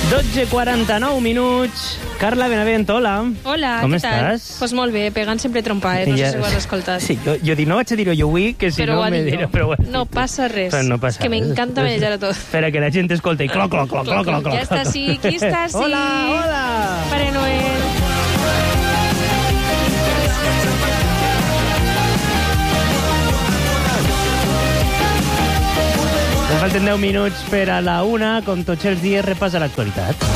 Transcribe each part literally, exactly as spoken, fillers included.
dotze i quaranta-nou minuts. Carla Benavent, hola. Hola, com què estàs? tal? Doncs pues molt bé, pegant sempre trompa, eh? No ja... sé si ho has escoltat. Sí, jo, jo dic, no vaig a dir-ho jo avui, que si però no me diré... Però bueno, no passa res. Però no passa que m'encanta manejar a tot. Espera, que la gent escolta i cloc, cloc, cloc, cloc, cloc, cloc. Ja està, sí, aquí està, sí. Hola, hola. Pare Noel. Ens falten deu minuts per a la una, com tots els dies, repàs a l'actualitat.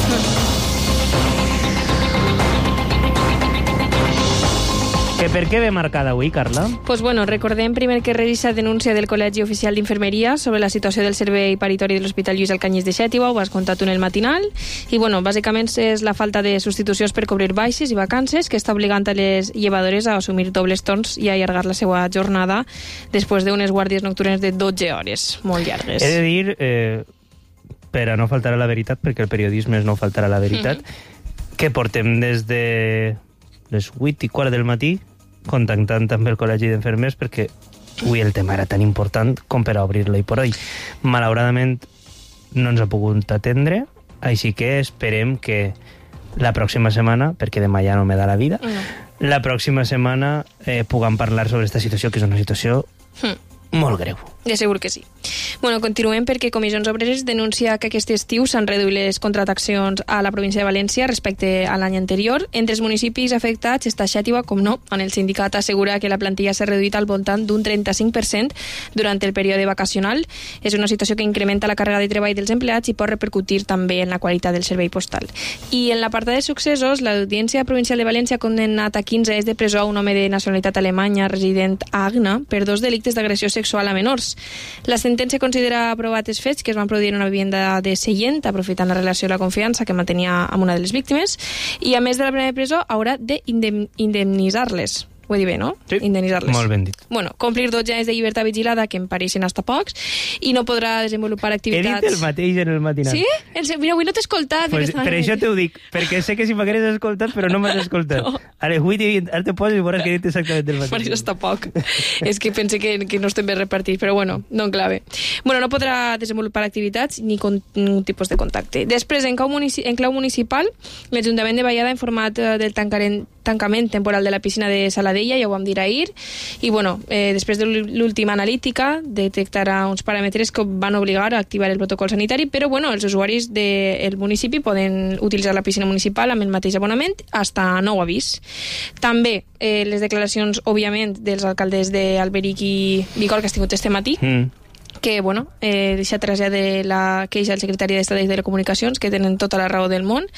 Que per què ve marcada avui, Carla? Pues bueno, recordem primer que revisa denúncia del Col·legi Oficial d'Infermeria sobre la situació del servei paritori de l'Hospital Lluís Alcanyís de Xàtiva, ho has contat en el matinal, i bueno, bàsicament és la falta de substitucions per cobrir baixes i vacances que està obligant a les llevadores a assumir dobles torns i a allargar la seva jornada després d'unes guàrdies nocturnes de dotze hores, molt llargues. He de dir, eh, per a no faltar a la veritat, perquè el periodisme és no faltar a la veritat, mm-hmm. que portem des de les vuit i quart del matí contactant també el Col·legi d'Infermers perquè avui el tema era tan important com per a obrir-lo i por hoy. Malauradament no ens ha pogut atendre, així que esperem que la pròxima setmana, perquè demà ja no me da la vida, no. la pròxima setmana eh, puguem parlar sobre aquesta situació, que és una situació mm. molt greu. De segur que sí. Bueno, continuem perquè Comissions Obreres denuncia que aquest estiu s'han reduït les contractacions a la província de València respecte a l'any anterior. Entre els municipis afectats està Xàtiva, com no, on el sindicat assegura que la plantilla s'ha reduït al voltant d'un trenta-cinc per cent durant el període vacacional. És una situació que incrementa la càrrega de treball dels empleats i pot repercutir també en la qualitat del servei postal. I en l'apartat de successos, l'Audiència Provincial de València ha condemnat a quinze anys de presó a un home de nacionalitat alemanya resident a Agna per dos delictes d'agressió sexual a menors. La sentència considera aprovat els fets que es van produir en una vivenda de Sallent, aprofitant la relació i la confiança que mantenia amb una de les víctimes, i a més de la pena de presó haurà d'indemnitzar-les. Ho he dit bé, no? Sí, indemnitzar-les. Molt ben dit. Bueno, complir dotze anys de llibertat vigilada, que em pareixen hasta pocs, i no podrà desenvolupar activitats... He dit el mateix en el matinal. Sí? El... Mira, avui no t'he escoltat. Pues, per això t'ho dic, perquè sé que si m'hagués escoltat, però no m'has escoltat. No. Ara, avui ara te poses i veuràs que he dit exactament el mateix. Pareix hasta poc. És que pense que, que no estem ben repartits, però bueno, no en clave. Bueno, no podrà desenvolupar activitats ni con un tipus de contacte. Després, en clau, munici en clau municipal, l'Ajuntament de Vallada ha informat del tancament, tancament temporal de la piscina de Saladella, ja ho vam dir ahir, i bueno, eh, després de l'última analítica detectarà uns paràmetres que van obligar a activar el protocol sanitari, però bueno, els usuaris del municipi poden utilitzar la piscina municipal amb el mateix abonament hasta nou avís. També eh, les declaracions, òbviament, dels alcaldes d'Alberic i Bigorra que has tingut este matí, mm. que, bueno, eh, deixa trasllat de la queixa del secretari d'Estat de Telecomunicacions, que tenen tota la raó del món,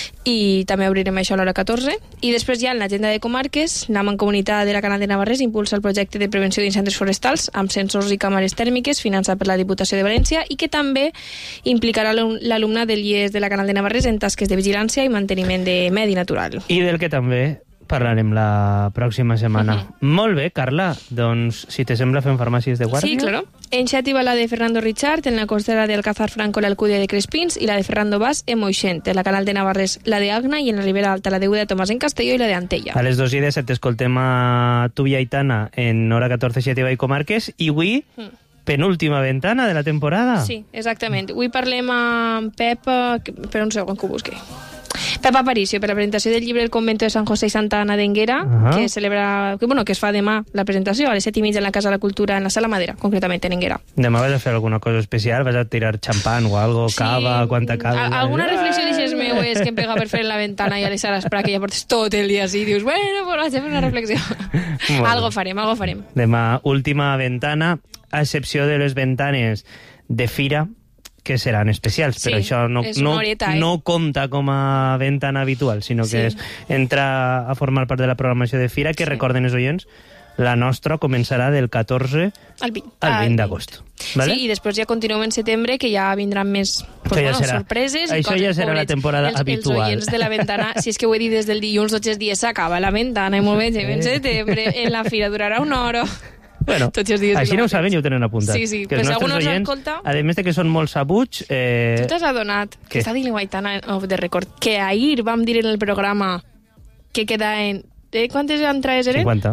i també obrirem això a l'hora catorze. I després ja en l'agenda de comarques, la Mancomunitat de la Canal de Navarrés impulsa el projecte de prevenció d'incendis forestals amb sensors i càmeres tèrmiques finançat per la Diputació de València i que també implicarà l'alumne del I E S de la Canal de Navarrés en tasques de vigilància i manteniment de medi natural. I del que també parlarem la pròxima setmana. Uh-huh. Molt bé, Carla. Doncs, si te sembla, fem farmàcies de guàrdia? Sí, claro. En Xàtiva la de Fernando Richard, en la costera de Alcázar Franco l'Alcúdia de Crespins i la de Fernando Vaz en Moixent, en la Canal de Navarres la de Agna i en la Ribera Alta la de Uda de Tomàs en Castelló i la de Antella. A les dos i disset escoltem a tu i Aitana en hora catorze Xàtiva i comarques i avui mm. penúltima ventana de la temporada. Sí, exactament. Avui parlem amb Pep, per un segon que ho busqui. Pep Aparicio, per la presentació del llibre El convento de San José i Santa Ana d'Enguera, uh-huh. que celebra, que, bueno, que es fa demà la presentació, a les set i mitja en la Casa de la Cultura, en la Sala Madera, concretament en Enguera. Demà vas a fer alguna cosa especial? Vas a tirar xampán o algo, sí. cava, quanta cava? A, alguna reflexió d'aixes meues que em pega per fer en la ventana i a les sales per que ja portes tot el dia així, dius, bueno, pues vaig a fer una reflexió. Bueno. Algo farem, algo farem. Demà, última ventana, a excepció de les ventanes de fira, que seran especials, sí, però això no, no, horeta, eh? no compta com a ventana habitual, sinó que sí. és, entra a formar part de la programació de fira, que sí. recorden els oients, la nostra començarà del catorze al vint, al vint d'agost. Vale? Sí, i després ja continuem en setembre, que ja vindran més pues, ja bueno, serà, sorpreses. Això coses, ja serà pobrets, la temporada els, habitual. Els oients de la ventana, si és que ho he dit des del dilluns, tots els dies s'acaba la ventana, i molt bé, en setembre, en la fira durarà una hora... Bueno, així no ho saben i ho tenen apuntat. Sí, sí, que els nostres oients, escolta... a més de que són molt sabuts... Eh... Tu t'has adonat, que està dient Guaitana off the record, que ahir vam dir en el programa que queda en... Eh, quantes entrades eren? cinquanta.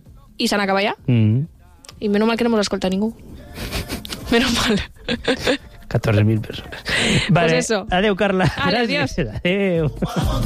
I s'han acabat ja? Mm. I menys mal que no mos escolta ningú. Menys mal. catorze mil persones. Vale, Pues eso. adeu, Carla. Vale, Gràcies. adiós. Adeu.